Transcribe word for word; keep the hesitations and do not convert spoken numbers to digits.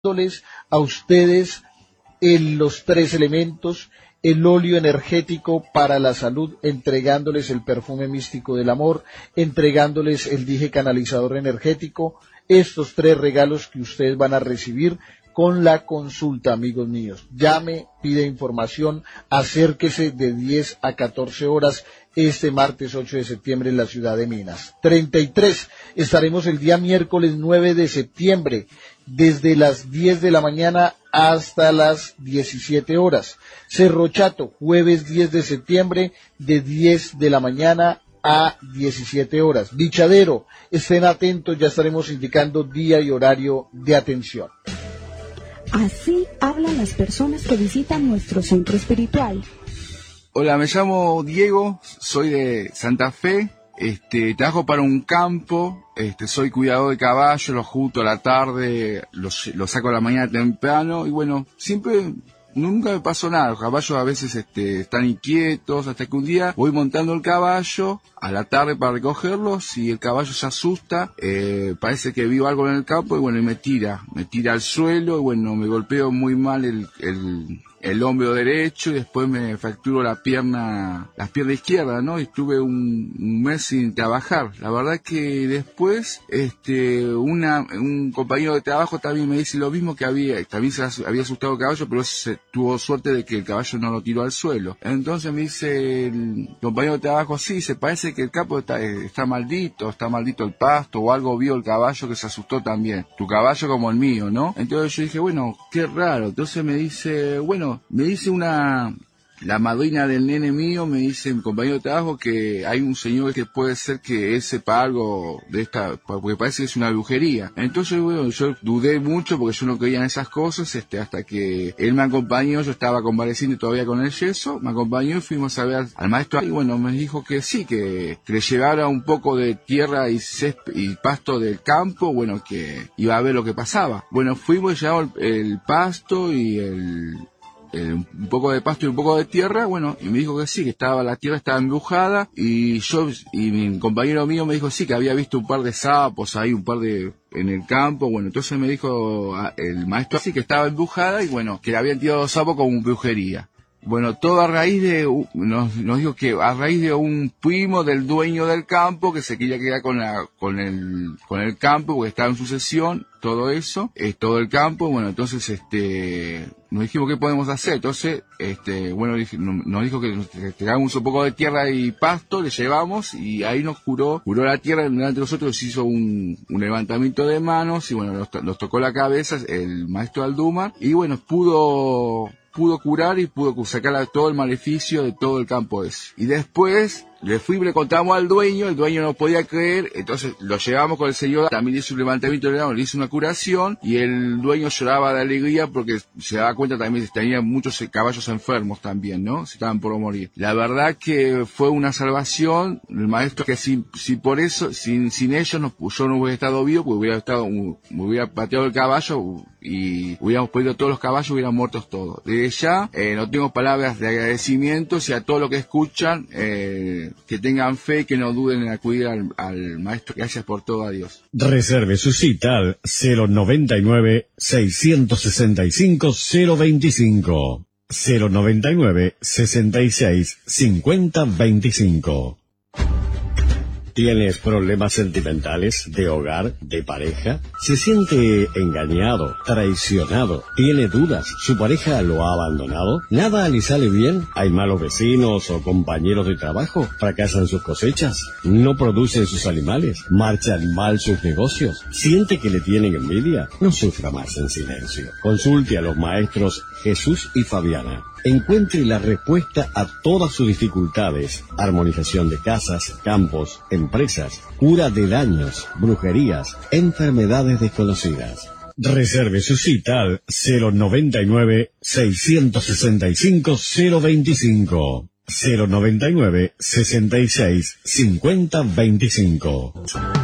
dándoles a ustedes el, los tres elementos, el óleo energético para la salud, entregándoles el perfume místico del amor, entregándoles el dije canalizador energético, estos tres regalos que ustedes van a recibir con la consulta, amigos míos. Llame, pide información, acérquese de diez a catorce horas este martes ocho de septiembre en la ciudad de Minas. treinta y tres, estaremos el día miércoles nueve de septiembre, desde las diez de la mañana hasta las diecisiete horas. Cerro Chato, jueves diez de septiembre, de diez de la mañana a diecisiete horas. Bichadero, estén atentos, ya estaremos indicando día y horario de atención. Así hablan las personas que visitan nuestro centro espiritual. Hola, me llamo Diego, soy de Santa Fe, este, trabajo para un campo, este, soy cuidador de caballos, los junto a la tarde, los, los saco a la mañana temprano, y bueno, siempre, nunca me pasó nada. Los caballos a veces este, están inquietos, hasta que un día voy montando el caballo a la tarde para recogerlos y el caballo se asusta, eh, parece que vio algo en el campo y bueno, y me tira, me tira al suelo y bueno, me golpeo muy mal el, el, el hombro derecho y después me fracturo la pierna, la pierna izquierda, ¿no? Y estuve un, un mes sin trabajar. La verdad que después, este, una, un compañero de trabajo también me dice lo mismo, que había, también se había asustado el caballo, pero se tuvo suerte de que el caballo no lo tiró al suelo. Entonces me dice el compañero de trabajo, sí, se parece que el campo está, está maldito, está maldito el pasto, o algo vio el caballo que se asustó también. Tu caballo como el mío, ¿no? Entonces yo dije, bueno, qué raro. Entonces me dice, bueno, me dice una... La madrina del nene mío me dice, mi compañero de trabajo, que hay un señor que puede ser que él sepa algo de esta, porque parece que es una brujería. Entonces, bueno, yo dudé mucho porque yo no creía en esas cosas, este, hasta que él me acompañó, yo estaba convaleciendo todavía con el yeso, me acompañó y fuimos a ver al maestro, y bueno, me dijo que sí, que, que le llevara un poco de tierra y césped y pasto del campo, bueno, que iba a ver lo que pasaba. Bueno, fuimos y llevamos el, el pasto y el... Eh, un poco de pasto y un poco de tierra, bueno, y me dijo que sí, que estaba, la tierra estaba embrujada, y yo, y mi compañero mío me dijo sí, que había visto un par de sapos ahí, un par de, en el campo, bueno, entonces me dijo el maestro así que estaba embrujada, y bueno, que le habían tirado los sapos como brujería. Bueno, todo a raíz de, nos, nos dijo que a raíz de un primo del dueño del campo que se quería quedar con la, con el, con el campo porque estaba en sucesión, todo eso, es todo el campo, bueno, entonces este, nos dijimos qué podemos hacer, entonces, este, bueno, nos dijo que tengamos un poco de tierra y pasto, le llevamos y ahí nos curó, curó la tierra delante de nosotros, hizo un, un levantamiento de manos y bueno, nos, nos tocó la cabeza el maestro Alduma y bueno, pudo, pudo curar y pudo sacar todo el maleficio de todo el campo ese. Y después le fuimos, le contamos al dueño, el dueño no podía creer, entonces lo llevamos con el señor, también hizo un levantamiento de manos, le hizo una curación y el dueño lloraba de alegría porque se daba cuenta también que tenía muchos caballos enfermos también, ¿no? Se estaban por morir. La verdad que fue una salvación, el maestro, que si, si por eso, sin, sin ellos no, yo no hubiera estado vivo, porque hubiera estado, me hubiera pateado el caballo y hubiéramos perdido todos los caballos, hubieran muerto todos. Desde ya, eh, no tengo palabras de agradecimiento, y a todos los que escuchan, eh, que tengan fe y que no duden en acudir al, al maestro. Gracias por todo, adiós. Reserve su cita al cero noventa y nueve, seiscientos sesenta y cinco, cero veinticinco. cero noventa y nueve, sesenta y seis, cincuenta veinticinco. ¿Tienes problemas sentimentales, de hogar, de pareja? ¿Se siente engañado, traicionado? ¿Tiene dudas? ¿Su pareja lo ha abandonado? ¿Nada le sale bien? ¿Hay malos vecinos o compañeros de trabajo? ¿Fracasan sus cosechas? ¿No producen sus animales? ¿Marchan mal sus negocios? ¿Siente que le tienen envidia? No sufra más en silencio. Consulte a los maestros Jesús y Fabiana. Encuentre la respuesta a todas sus dificultades: armonización de casas, campos, empresas, cura de daños, brujerías, enfermedades desconocidas. Reserve su cita al cero noventa y nueve, seiscientos sesenta y cinco, cero veinticinco. cero noventa y nueve, sesenta y seis, cincuenta veinticinco.